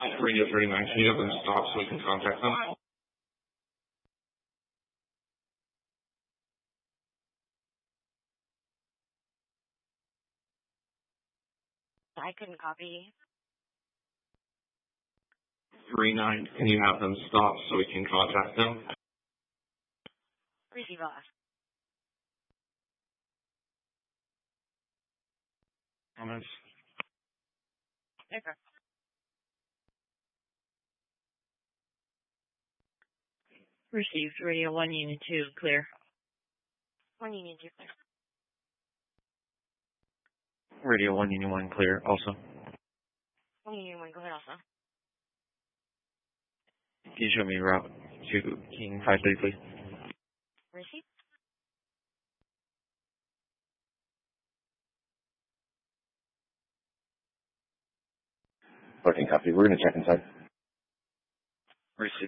Radio 39, can you have them stop so we can contact them? I couldn't copy. 39, can you have them stop so we can contact them? Receive last. Comments? Okay. Received. Radio 1, Unit 2, clear. 1 Union 2, clear. Radio 1, Union 1, clear, also. 1 Union 1, go ahead also. Can you show me route to King 530, please? Receive. Working copy. We're going to check inside. Receive.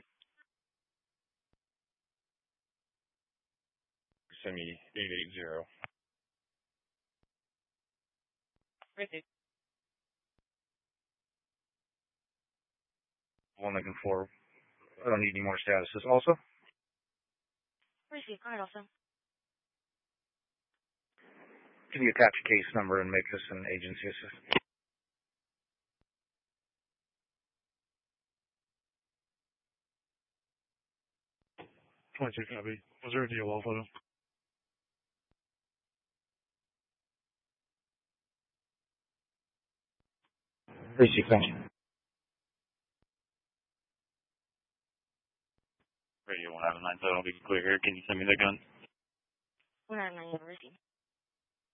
Send me 880. Receive. One looking for. I don't need any more statuses. Also, Receive, go ahead also. can you attach a case number and make this an agency assist? 22 copy. Was there a DOL photo? Receive, thank you. Radio 1 out of 9, so I'll be clear here. Can you send me that gun? 1 out of 9, receive.